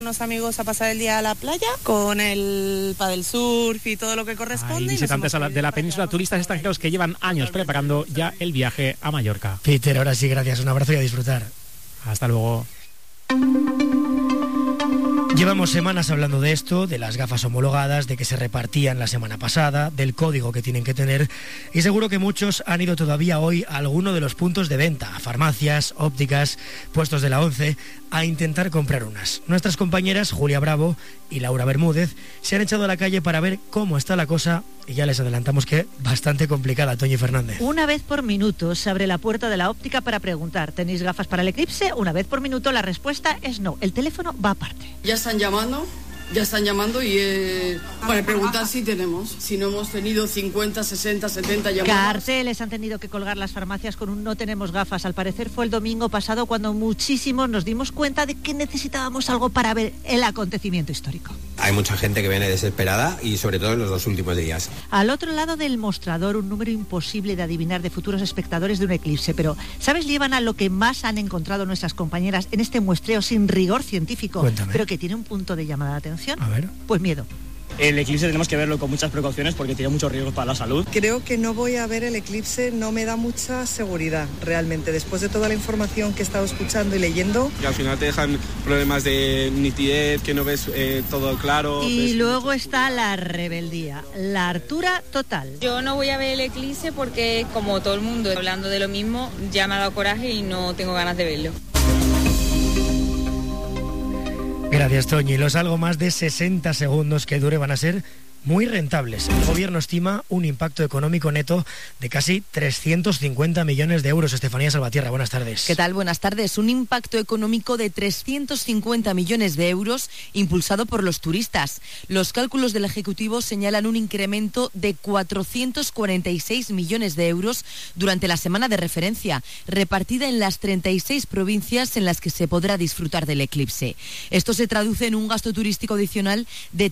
Unos amigos a pasar el día a la playa con el paddle surf y todo lo que corresponde. Hay visitantes de la península, turistas extranjeros que llevan años preparando ya el viaje a Mallorca. Peter, ahora sí, gracias. Un abrazo y a disfrutar. Hasta luego. Llevamos semanas hablando de esto, de las gafas homologadas, de que se repartían la semana pasada, del código que tienen que tener, y seguro que muchos han ido todavía hoy a alguno de los puntos de venta, a farmacias, ópticas, puestos de la ONCE, a intentar comprar unas. Nuestras compañeras Julia Bravo y Laura Bermúdez se han echado a la calle para ver cómo está la cosa, y ya les adelantamos que bastante complicada. Toñi Fernández. Una vez por minuto se abre la puerta de la óptica para preguntar: ¿tenéis gafas para el eclipse? Una vez por minuto la respuesta es no. El teléfono va aparte. Ya están llamando y para preguntar si tenemos. Si no hemos tenido 50, 60, 70 llamadas. Carteles han tenido que colgar las farmacias con un no tenemos gafas. Al parecer fue el domingo pasado cuando muchísimos nos dimos cuenta de que necesitábamos algo para ver el acontecimiento histórico. Hay mucha gente que viene desesperada y sobre todo en los 2 últimos días. Al otro lado del mostrador, un número imposible de adivinar de futuros espectadores de un eclipse. Pero, ¿sabes, Líbana, lo que más han encontrado nuestras compañeras en este muestreo sin rigor científico? Cuéntame. Pero que tiene un punto de llamada de atención? A ver. Pues miedo. El eclipse tenemos que verlo con muchas precauciones porque tiene muchos riesgos para la salud. Creo que no voy a ver el eclipse, no me da mucha seguridad realmente, después de toda la información que he estado escuchando y leyendo. Y al final te dejan problemas de nitidez, que no ves todo claro. Y luego está la rebeldía, la hartura total. Yo no voy a ver el eclipse porque, como todo el mundo hablando de lo mismo, ya me ha dado coraje y no tengo ganas de verlo. Gracias, Toñi. Los algo más de 60 segundos que dure van a ser muy rentables. El gobierno estima un impacto económico neto de casi 350 millones de euros. Estefanía Salvatierra, buenas tardes. ¿Qué tal? Buenas tardes. Un impacto económico de 350 millones de euros impulsado por los turistas. Los cálculos del Ejecutivo señalan un incremento de 446 millones de euros durante la semana de referencia, repartida en las 36 provincias en las que se podrá disfrutar del eclipse. Esto se traduce en un gasto turístico adicional de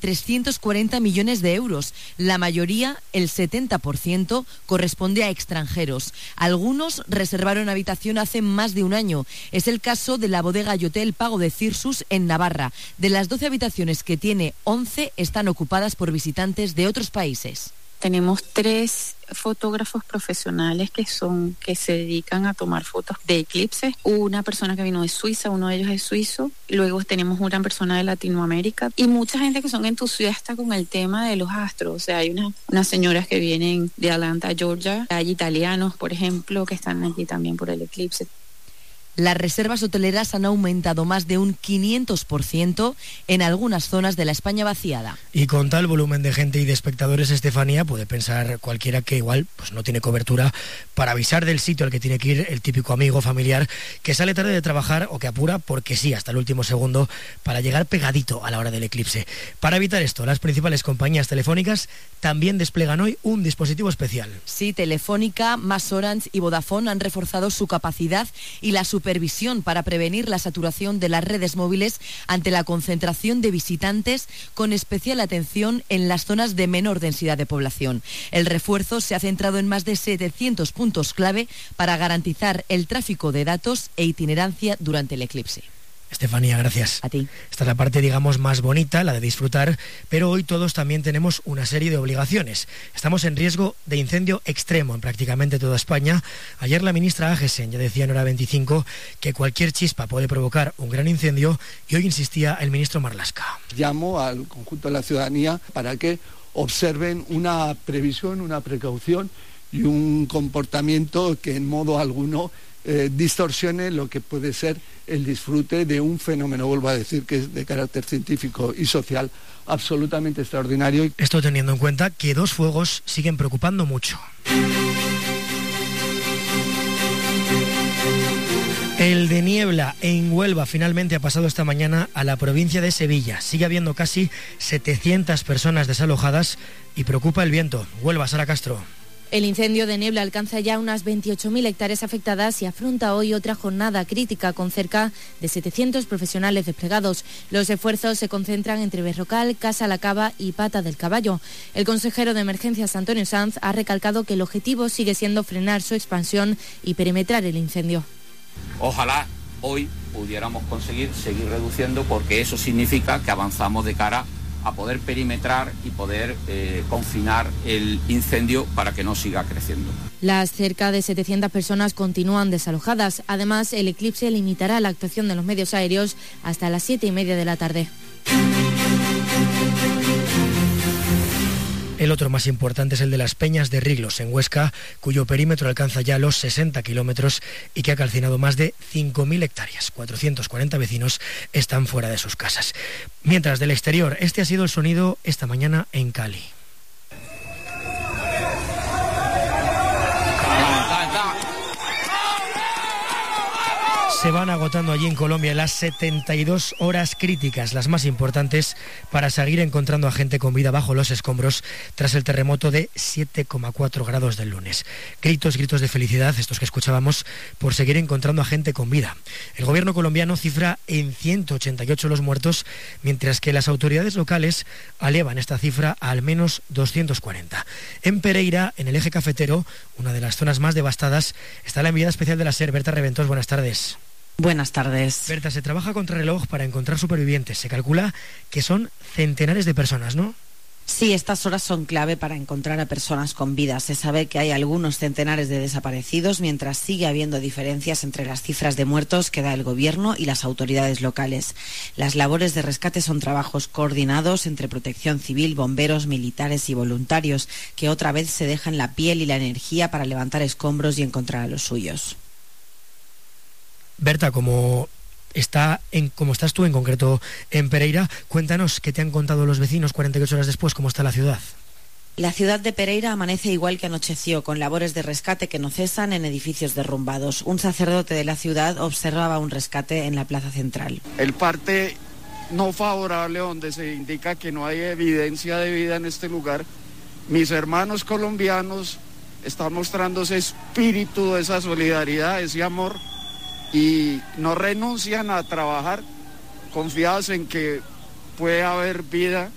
340 millones de euros. La mayoría, el 70%, corresponde a extranjeros. Algunos reservaron habitación hace más de un año. Es el caso de la bodega y hotel Pago de Cirsus en Navarra. De las 12 habitaciones que tiene, 11 están ocupadas por visitantes de otros países. Tenemos 3 fotógrafos profesionales que se dedican a tomar fotos de eclipses. Una persona que vino de Suiza, uno de ellos es suizo. Luego tenemos una persona de Latinoamérica y mucha gente que son entusiastas con el tema de los astros. O sea, hay unas señoras que vienen de Atlanta, Georgia. Hay italianos, por ejemplo, que están aquí también por el eclipse. Las reservas hoteleras han aumentado más de un 500% en algunas zonas de la España vaciada. Y con tal volumen de gente y de espectadores, Estefanía, puede pensar cualquiera que igual pues no tiene cobertura para avisar del sitio al que tiene que ir el típico amigo familiar que sale tarde de trabajar o que apura porque sí, hasta el último segundo para llegar pegadito a la hora del eclipse. Para evitar esto, las principales compañías telefónicas también desplegan hoy un dispositivo especial. Sí, Telefónica, MasOrange y Vodafone han reforzado su capacidad y la supervisión para prevenir la saturación de las redes móviles ante la concentración de visitantes, con especial atención en las zonas de menor densidad de población. El refuerzo se ha centrado en más de 700 puntos clave para garantizar el tráfico de datos e itinerancia durante el eclipse. Estefanía, gracias. A ti. Esta es la parte, digamos, más bonita, la de disfrutar, pero hoy todos también tenemos una serie de obligaciones. Estamos en riesgo de incendio extremo en prácticamente toda España. Ayer la ministra Agesen ya decía en Hora 25 que cualquier chispa puede provocar un gran incendio y hoy insistía el ministro Marlaska. Llamo al conjunto de la ciudadanía para que observen una previsión, una precaución y un comportamiento que en modo alguno distorsione lo que puede ser el disfrute de un fenómeno, vuelvo a decir, que es de carácter científico y social absolutamente extraordinario. Esto teniendo en cuenta que 2 fuegos siguen preocupando mucho. El de niebla en Huelva finalmente ha pasado esta mañana a la provincia de Sevilla. Sigue habiendo casi 700 personas desalojadas y preocupa el viento. Huelva, Sara Castro. El incendio de niebla alcanza ya unas 28.000 hectáreas afectadas y afronta hoy otra jornada crítica con cerca de 700 profesionales desplegados. Los esfuerzos se concentran entre Berrocal, Casa La Cava y Pata del Caballo. El consejero de Emergencias, Antonio Sanz, ha recalcado que el objetivo sigue siendo frenar su expansión y perimetrar el incendio. Ojalá hoy pudiéramos conseguir seguir reduciendo, porque eso significa que avanzamos de cara a poder perimetrar y poder confinar el incendio para que no siga creciendo. Las cerca de 700 personas continúan desalojadas. Además, el eclipse limitará la actuación de los medios aéreos hasta las 7:30 de la tarde. El otro más importante es el de las Peñas de Riglos, en Huesca, cuyo perímetro alcanza ya los 60 kilómetros y que ha calcinado más de 5.000 hectáreas. 440 vecinos están fuera de sus casas. Mientras, del exterior, este ha sido el sonido esta mañana en Cali. Se van agotando allí en Colombia las 72 horas críticas, las más importantes para seguir encontrando a gente con vida bajo los escombros tras el terremoto de 7,4 grados del lunes. Gritos de felicidad, estos que escuchábamos, por seguir encontrando a gente con vida. El gobierno colombiano cifra en 188 los muertos, mientras que las autoridades locales elevan esta cifra a al menos 240. En Pereira, en el eje cafetero, una de las zonas más devastadas, está la enviada especial de la SER, Berta Reventós. Buenas tardes. Buenas tardes. Berta, se trabaja contra reloj para encontrar supervivientes. Se calcula que son centenares de personas, ¿no? Sí, estas horas son clave para encontrar a personas con vida. Se sabe que hay algunos centenares de desaparecidos, mientras sigue habiendo diferencias entre las cifras de muertos que da el gobierno y las autoridades locales. Las labores de rescate son trabajos coordinados entre Protección Civil, bomberos, militares y voluntarios, que otra vez se dejan la piel y la energía para levantar escombros y encontrar a los suyos. Berta, como estás tú en concreto en Pereira, cuéntanos qué te han contado los vecinos 48 horas después, cómo está la ciudad. La ciudad de Pereira amanece igual que anocheció, con labores de rescate que no cesan en edificios derrumbados. Un sacerdote de la ciudad observaba un rescate en la plaza central. El parte no favorable, donde se indica que no hay evidencia de vida en este lugar, mis hermanos colombianos están mostrando ese espíritu, esa solidaridad, ese amor, y no renuncian a trabajar confiados en que puede haber vida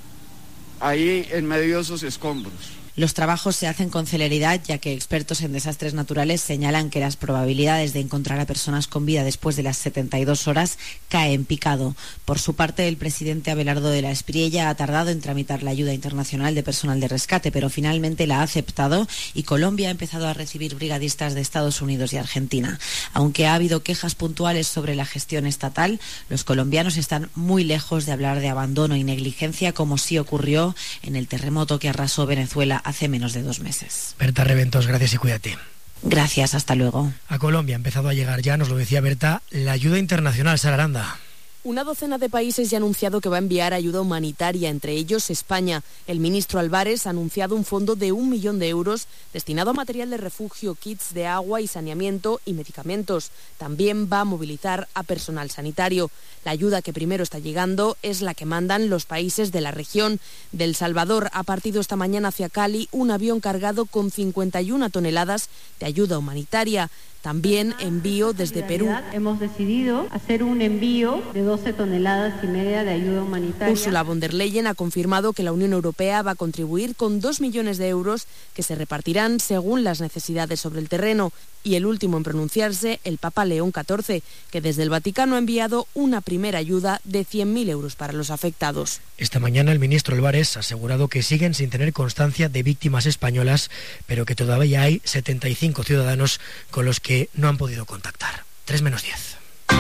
ahí en medio de esos escombros. Los trabajos se hacen con celeridad, ya que expertos en desastres naturales señalan que las probabilidades de encontrar a personas con vida después de las 72 horas caen en picado. Por su parte, el presidente Abelardo de la Espriella ha tardado en tramitar la ayuda internacional de personal de rescate, pero finalmente la ha aceptado y Colombia ha empezado a recibir brigadistas de Estados Unidos y Argentina. Aunque ha habido quejas puntuales sobre la gestión estatal, los colombianos están muy lejos de hablar de abandono y negligencia, como sí ocurrió en el terremoto que arrasó Venezuela hace menos de 2 meses. Berta Reventós, gracias y cuídate. Gracias, hasta luego. A Colombia ha empezado a llegar ya, nos lo decía Berta, la ayuda internacional. Sara Aranda. Una docena de países ya ha anunciado que va a enviar ayuda humanitaria, entre ellos España. El ministro Álvarez ha anunciado un fondo de 1 millón de euros destinado a material de refugio, kits de agua y saneamiento y medicamentos. También va a movilizar a personal sanitario. La ayuda que primero está llegando es la que mandan los países de la región. De El Salvador ha partido esta mañana hacia Cali un avión cargado con 51 toneladas de ayuda humanitaria. También envío desde Perú. Hemos decidido hacer un envío de 12,5 toneladas de ayuda humanitaria. Ursula von der Leyen ha confirmado que la Unión Europea va a contribuir con 2 millones de euros que se repartirán según las necesidades sobre el terreno. Y el último en pronunciarse, el Papa León XIV, que desde el Vaticano ha enviado una primera ayuda de 100.000 euros para los afectados. Esta mañana el ministro Álvarez ha asegurado que siguen sin tener constancia de víctimas españolas, pero que todavía hay 75 ciudadanos con los que no han podido contactar. 3:10.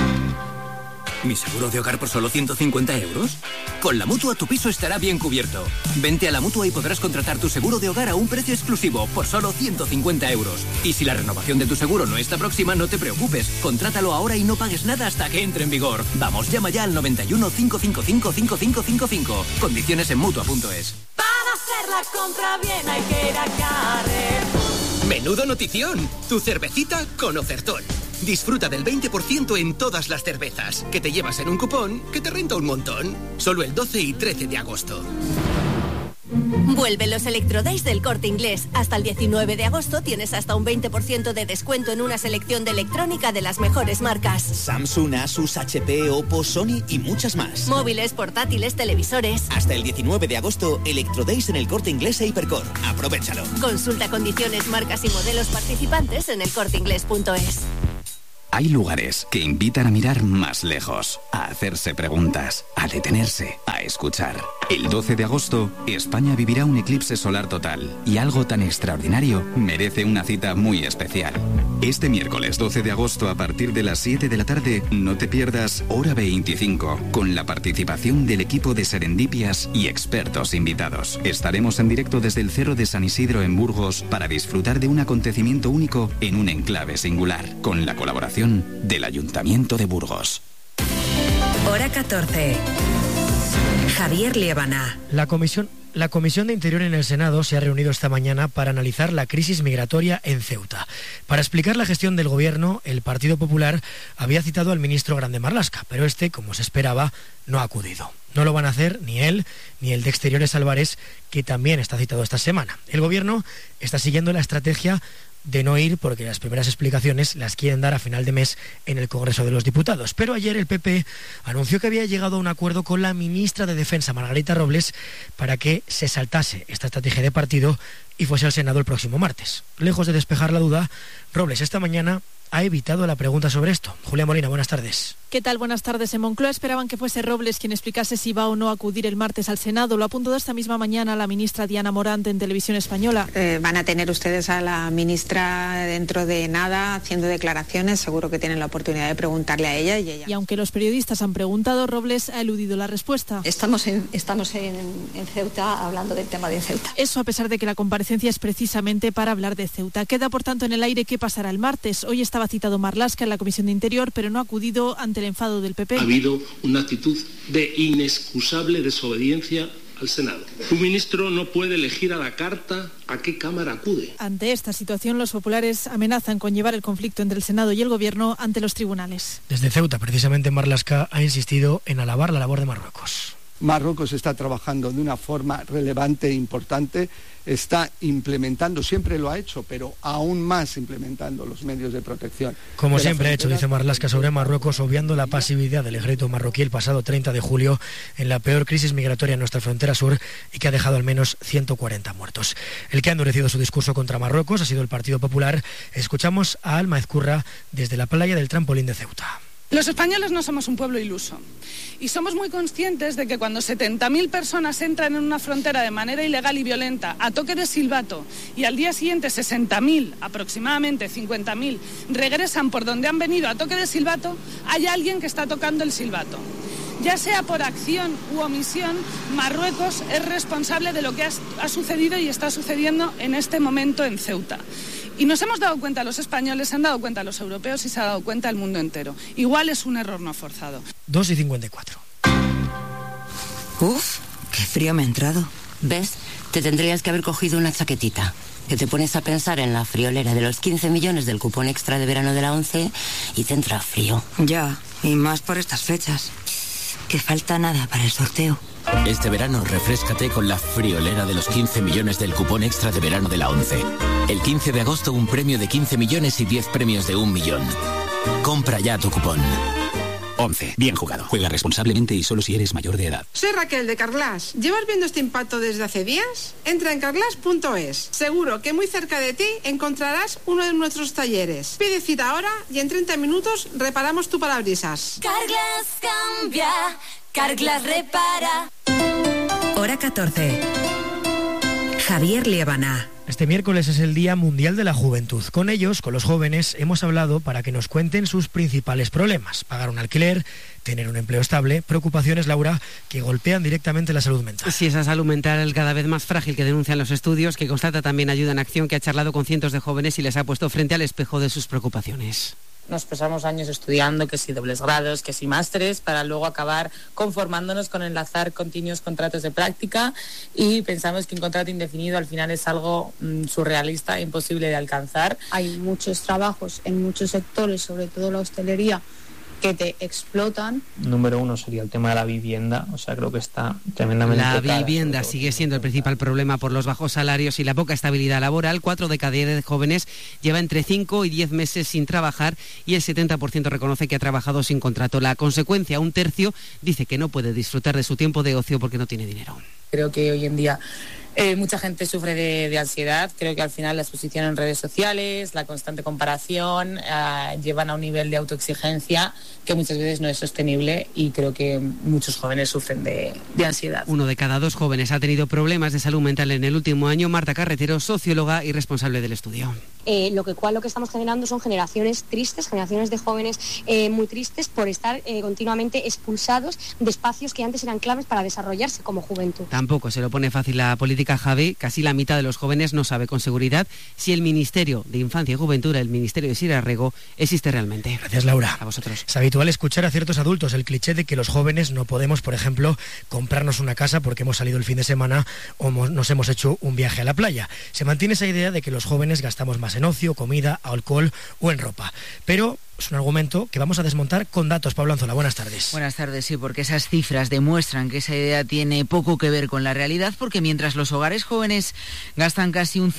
¿Mi seguro de hogar por solo 150 euros? Con la Mutua tu piso estará bien cubierto. Vente a la Mutua y podrás contratar tu seguro de hogar a un precio exclusivo por solo 150 euros. Y si la renovación de tu seguro no está próxima, no te preocupes. Contrátalo ahora y no pagues nada hasta que entre en vigor. Vamos, llama ya al 91 555 5555. Condiciones en Mutua.es. Para hacer la compra bien hay que ir a Carrefour. ¡Menudo notición! Tu cervecita con ofertón. Disfruta del 20% en todas las cervezas, que te llevas en un cupón que te renta un montón. Solo el 12 y 13 de agosto. Vuelven los Electrodays del Corte Inglés. Hasta el 19 de agosto tienes hasta un 20% de descuento en una selección de electrónica de las mejores marcas. Samsung, Asus, HP, Oppo, Sony y muchas más. Móviles, portátiles, televisores. Hasta el 19 de agosto, Electrodays en el Corte Inglés e Hipercor. Aprovéchalo. Consulta condiciones, marcas y modelos participantes en elcorteinglés.es. Hay lugares que invitan a mirar más lejos, a hacerse preguntas, a detenerse, a escuchar. El 12 de agosto, España vivirá un eclipse solar total y algo tan extraordinario merece una cita muy especial. Este miércoles 12 de agosto a partir de las 7 de la tarde, no te pierdas Hora 25, con la participación del equipo de Serendipias y expertos invitados. Estaremos en directo desde el Cerro de San Isidro en Burgos para disfrutar de un acontecimiento único en un enclave singular, con la colaboración del Ayuntamiento de Burgos. Hora 14. Javier Liébana. La Comisión de Interior en el Senado se ha reunido esta mañana para analizar la crisis migratoria en Ceuta. Para explicar la gestión del Gobierno, el Partido Popular había citado al ministro Grande Marlaska, pero este, como se esperaba, no ha acudido. No lo van a hacer ni él ni el de Exteriores Álvarez, que también está citado esta semana. El Gobierno está siguiendo la estrategia de no ir porque las primeras explicaciones las quieren dar a final de mes en el Congreso de los Diputados. Pero ayer el PP anunció que había llegado a un acuerdo con la ministra de Defensa, Margarita Robles, para que se saltase esta estrategia de partido y fuese al Senado el próximo martes. Lejos de despejar la duda, Robles esta mañana ha evitado la pregunta sobre esto. Julia Molina, buenas tardes. ¿Qué tal? Buenas tardes. En Moncloa esperaban que fuese Robles quien explicase si va o no a acudir el martes al Senado. Lo ha apuntado esta misma mañana la ministra Diana Morant en Televisión Española. Van a tener ustedes a la ministra dentro de nada haciendo declaraciones. Seguro que tienen la oportunidad de preguntarle a ella. Y aunque los periodistas han preguntado, Robles ha eludido la respuesta. Estamos en Ceuta hablando del tema de Ceuta. Eso a pesar de que la comparecencia es precisamente para hablar de Ceuta. Queda por tanto en el aire qué pasará el martes. Hoy estaba citado Marlaska en la Comisión de Interior, pero no ha acudido ante el enfado del PP. Ha habido una actitud de inexcusable desobediencia al Senado. Un ministro no puede elegir a la carta a qué Cámara acude. Ante esta situación, los populares amenazan con llevar el conflicto entre el Senado y el Gobierno ante los tribunales. Desde Ceuta, precisamente, Marlaska ha insistido en alabar la labor de Marruecos. Marruecos está trabajando de una forma relevante e importante, está implementando, siempre lo ha hecho, pero aún más implementando los medios de protección. Como siempre ha hecho, dice Marlaska sobre Marruecos, obviando la pasividad del ejército marroquí el pasado 30 de julio en la peor crisis migratoria en nuestra frontera sur y que ha dejado al menos 140 muertos. El que ha endurecido su discurso contra Marruecos ha sido el Partido Popular. Escuchamos a Alma Ezcurra desde la playa del Trampolín de Ceuta. Los españoles no somos un pueblo iluso y somos muy conscientes de que cuando 70.000 personas entran en una frontera de manera ilegal y violenta a toque de silbato y al día siguiente 60.000, aproximadamente 50.000, regresan por donde han venido a toque de silbato, hay alguien que está tocando el silbato. Ya sea por acción u omisión, Marruecos es responsable de lo que ha sucedido y está sucediendo en este momento en Ceuta. Y nos hemos dado cuenta los españoles, se han dado cuenta los europeos y se ha dado cuenta el mundo entero. Igual es un error no forzado. 2:54. Uf, qué frío me ha entrado. ¿Ves? Te tendrías que haber cogido una chaquetita. Que te pones a pensar en la friolera de los 15 millones del cupón extra de verano de la ONCE y te entra frío. Ya, y más por estas fechas. Que falta nada para el sorteo. Este verano refréscate con la friolera de los 15 millones del cupón extra de verano de la ONCE. El 15 de agosto un premio de 15 millones y 10 premios de 1 millón. Compra ya tu cupón. ONCE, bien jugado. Juega responsablemente y solo si eres mayor de edad. Soy Raquel de Carglass. ¿Llevas viendo este impacto desde hace días? Entra en carglass.es. Seguro que muy cerca de ti encontrarás uno de nuestros talleres. Pide cita ahora y en 30 minutos reparamos tu parabrisas. Carglass cambia, Carglass repara. Hora 14. Javier Liébana. Este miércoles es el Día Mundial de la Juventud. Con ellos, con los jóvenes, hemos hablado para que nos cuenten sus principales problemas. Pagar un alquiler, tener un empleo estable, preocupaciones, Laura, que golpean directamente la salud mental. Sí, esa salud mental cada vez más frágil que denuncian los estudios, que constata también Ayuda en Acción, que ha charlado con cientos de jóvenes y les ha puesto frente al espejo de sus preocupaciones. Nos pasamos años estudiando, que si dobles grados, que si másteres, para luego acabar conformándonos con enlazar continuos contratos de práctica y pensamos que un contrato indefinido al final es algo surrealista e imposible de alcanzar. Hay muchos trabajos en muchos sectores, sobre todo la hostelería, que te explotan. Número uno sería el tema de la vivienda, o sea, creo que está tremendamente La tocada, vivienda sigue siendo el principal problema por los bajos salarios y la poca estabilidad laboral. 4 de cada 10 jóvenes lleva entre 5 y 10 meses sin trabajar y el 70% reconoce que ha trabajado sin contrato. La consecuencia, un tercio dice que no puede disfrutar de su tiempo de ocio porque no tiene dinero. Creo que hoy en día Mucha gente sufre de ansiedad. Creo que al final la exposición en redes sociales, la constante comparación, llevan a un nivel de autoexigencia que muchas veces no es sostenible, y creo que muchos jóvenes sufren de ansiedad. 1 de cada 2 jóvenes ha tenido problemas de salud mental en el último año. Marta Carretero, socióloga y responsable del estudio. Lo que estamos generando son generaciones tristes, generaciones de jóvenes muy tristes por estar continuamente expulsados de espacios que antes eran claves para desarrollarse como juventud. Tampoco se lo pone fácil la política, Javi. Casi la mitad de los jóvenes no sabe con seguridad si el Ministerio de Infancia y Juventud, el Ministerio de Sira Rego, existe realmente. Gracias, Laura. A vosotros. Es habitual escuchar a ciertos adultos el cliché de que los jóvenes no podemos, por ejemplo, comprarnos una casa porque hemos salido el fin de semana o nos hemos hecho un viaje a la playa. Se mantiene esa idea de que los jóvenes gastamos más en ocio, comida, alcohol o en ropa. Pero es un argumento que vamos a desmontar con datos. Pablo Anzola, buenas tardes. Buenas tardes, sí, porque esas cifras demuestran que esa idea tiene poco que ver con la realidad, porque mientras los hogares jóvenes gastan casi un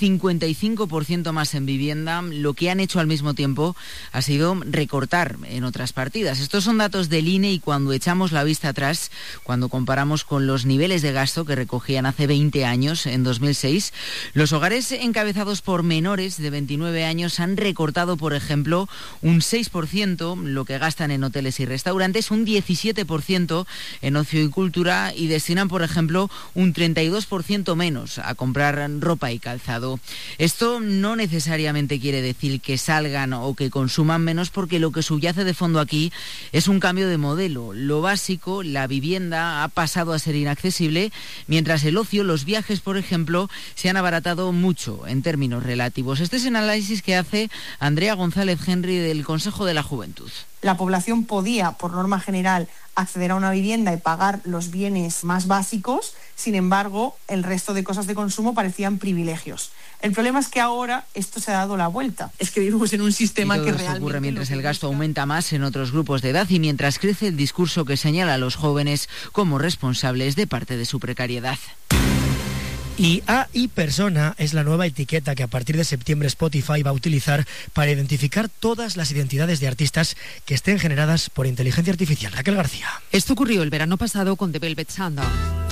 55% más en vivienda, lo que han hecho al mismo tiempo ha sido recortar en otras partidas. Estos son datos del INE, y cuando echamos la vista atrás, cuando comparamos con los niveles de gasto que recogían hace 20 años, en 2006, los hogares encabezados por menores de 29 años han recortado, por ejemplo, un 6% lo que gastan en hoteles y restaurantes, un 17% en ocio y cultura, y destinan, por ejemplo, un 32% menos a comprar ropa y calzado. Esto no necesariamente quiere decir que salgan o que consuman menos, porque lo que subyace de fondo aquí es un cambio de modelo. Lo básico, la vivienda, ha pasado a ser inaccesible, mientras el ocio, los viajes, por ejemplo, se han abaratado mucho en términos relativos. Este es el análisis que hace Andrea González Henry del Consejo de la Juventud. La población podía, por norma general, acceder a una vivienda y pagar los bienes más básicos. Sin embargo, el resto de cosas de consumo parecían privilegios. El problema es que ahora esto se ha dado la vuelta. Es que vivimos en un sistema que realmente... ocurre mientras el gasto aumenta más en otros grupos de edad, y mientras crece el discurso que señala a los jóvenes como responsables de parte de su precariedad. Y AI Persona es la nueva etiqueta que a partir de septiembre Spotify va a utilizar para identificar todas las identidades de artistas que estén generadas por inteligencia artificial. Raquel García. Esto ocurrió el verano pasado con The Velvet Sundown,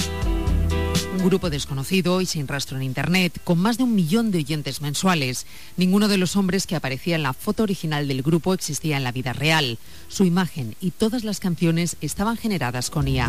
un grupo desconocido y sin rastro en Internet, con más de 1 millón de oyentes mensuales. Ninguno de los hombres que aparecía en la foto original del grupo existía en la vida real. Su imagen y todas las canciones estaban generadas con IA.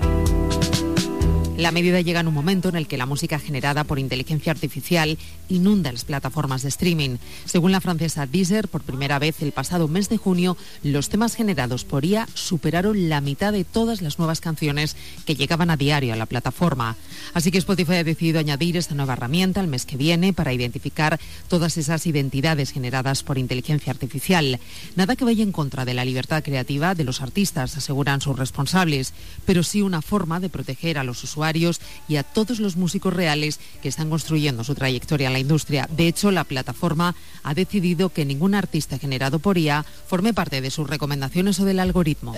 La medida llega en un momento en el que la música generada por inteligencia artificial inunda las plataformas de streaming. Según la francesa Deezer, por primera vez el pasado mes de junio, los temas generados por IA superaron la mitad de todas las nuevas canciones que llegaban a diario a la plataforma. Así que Spotify ha decidido añadir esta nueva herramienta el mes que viene para identificar todas esas identidades generadas por inteligencia artificial. Nada que vaya en contra de la libertad creativa de los artistas, aseguran sus responsables, pero sí una forma de proteger a los usuarios y a todos los músicos reales que están construyendo su trayectoria en la industria. De hecho, la plataforma ha decidido que ningún artista generado por IA forme parte de sus recomendaciones o del algoritmo.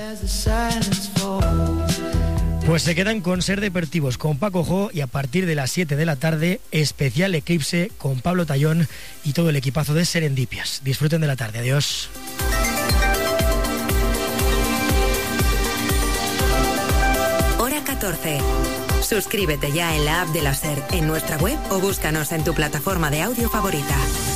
Pues se quedan con Ser Deportivos con Paco Jo, y a partir de las 7 de la tarde, especial Eclipse con Pablo Tallón y todo el equipazo de Serendipias. Disfruten de la tarde. Adiós. Hora 14. Suscríbete ya en la app de la SER, en nuestra web, o búscanos en tu plataforma de audio favorita.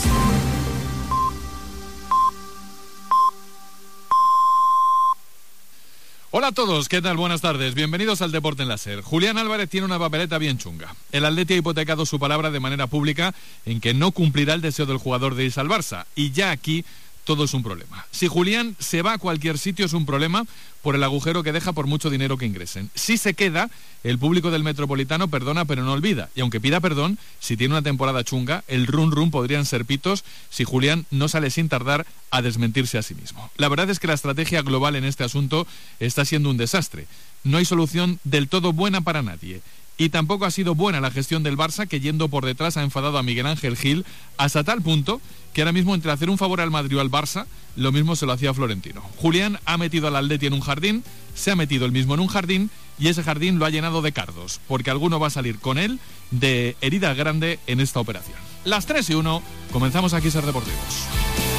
Hola a todos, ¿qué tal? Buenas tardes, bienvenidos al Deporte en la SER. Julián Álvarez tiene una papeleta bien chunga. El Atleti ha hipotecado su palabra de manera pública en que no cumplirá el deseo del jugador de irse al Barça, y ya aquí todo es un problema. Si Julián se va a cualquier sitio es un problema por el agujero que deja por mucho dinero que ingresen. Si se queda, el público del Metropolitano perdona pero no olvida. Y aunque pida perdón, si tiene una temporada chunga, el run podrían ser pitos si Julián no sale sin tardar a desmentirse a sí mismo. La verdad es que la estrategia global en este asunto está siendo un desastre. No hay solución del todo buena para nadie. Y tampoco ha sido buena la gestión del Barça, que yendo por detrás ha enfadado a Miguel Ángel Gil hasta tal punto que ahora mismo entre hacer un favor al Madrid o al Barça, lo mismo se lo hacía Florentino. Julián ha metido al Atleti en un jardín, se ha metido él mismo en un jardín, y ese jardín lo ha llenado de cardos, porque alguno va a salir con él de herida grande en esta operación. Las 3:01, comenzamos aquí Ser Deportivos.